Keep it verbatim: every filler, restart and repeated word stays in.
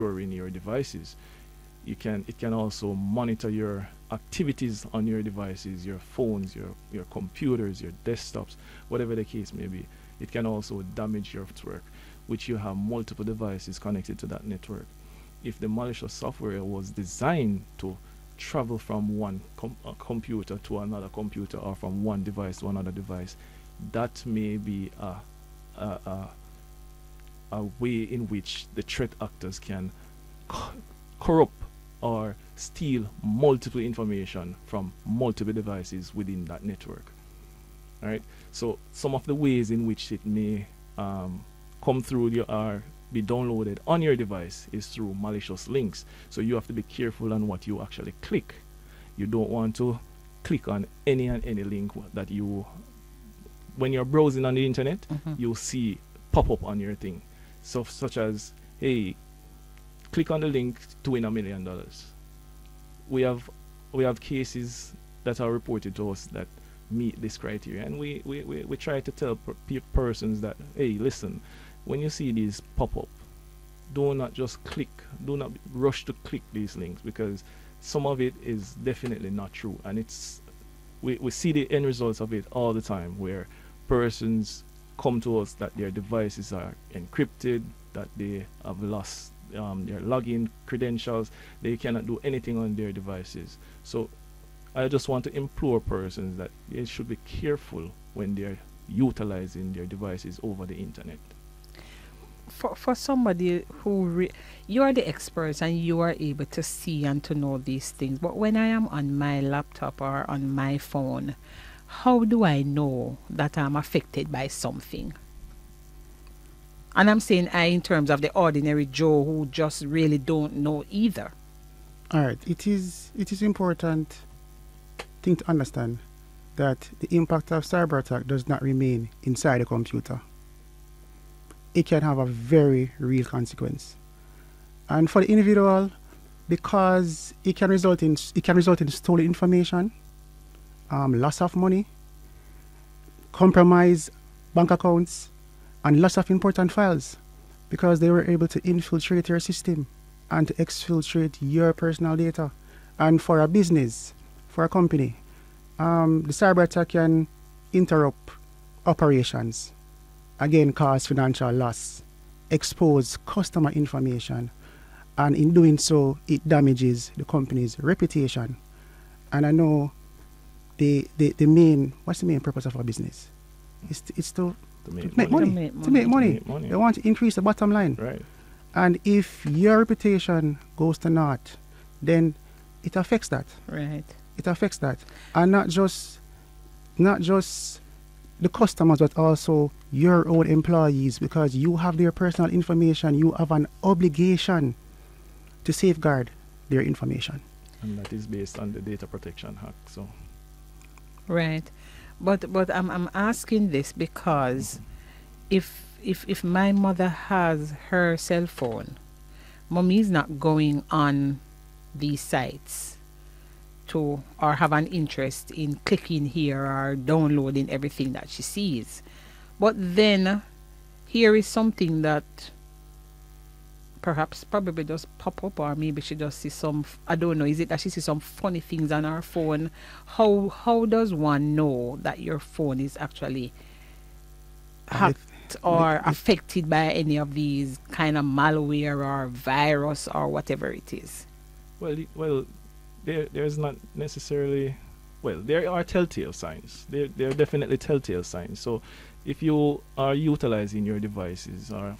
storing your devices. You can it can also monitor your activities on your devices, your phones, your your computers, your desktops, whatever the case may be. It can also damage your network, which you have multiple devices connected to that network. If the malicious software was designed to travel from one com- uh, computer to another computer, or from one device to another device, that may be a, a, a, a way in which the threat actors can co- corrupt or steal multiple information from multiple devices within that network. All right. So some of the ways in which it may um, come through your or be downloaded on your device is through malicious links. So you have to be careful on what you actually click. You don't want to click on any and any link that you, when you're browsing on the internet, Mm-hmm. you'll see pop up on your thing. So such as, hey, click on the link to win a million dollars. We have we have cases that are reported to us that meet this criteria, and we we, we, we try to tell per- pe- persons that, hey, listen, when you see these pop up, do not just click, do not rush to click these links, because some of it is definitely not true, and it's we, we see the end results of it all the time, where persons come to us that their devices are encrypted, that they have lost um, their login credentials, they cannot do anything on their devices. So I just want to implore persons that they should be careful when they're utilizing their devices over the internet. For for somebody who re- you are the experts and you are able to see and to know these things, but when I am on my laptop or on my phone, how do I know that I'm affected by something? And I'm saying I in terms of the ordinary Joe who just really don't know either. All right. It is it is important thing to understand that the impact of cyber attack does not remain inside the computer. It can have a very real consequence. And for the individual, because it can result in it can result in stolen information, um, loss of money, compromise bank accounts, and loss of important files, because they were able to infiltrate your system and to exfiltrate your personal data. And for a business, for a company, um, the cyber attack can interrupt operations, again cause financial loss, expose customer information, and in doing so, it damages the company's reputation. And I know the the, the main, what's the main purpose of a business? It's, it's to, To make to make money. money. To make To make money. To make money. They want to increase the bottom line. Right. And if your reputation goes to naught, then it affects that. Right. It affects that. And not just not just the customers, but also your own employees, because you have their personal information. You have an obligation to safeguard their information. And that is based on the Data Protection Act. So Right. But but I'm I'm asking this because if if if my mother has her cell phone, mommy's not going on these sites to or have an interest in clicking here or downloading everything that she sees. But then here is something that perhaps probably just pop up, or maybe she just sees some f- I don't know, is it that she sees some funny things on her phone? How how does one know that your phone is actually hacked or the- the- affected by any of these kind of malware or virus or whatever it is? Well, y- well, there there's not necessarily. Well, there are telltale signs. There there are definitely telltale signs. So, if you are utilizing your devices or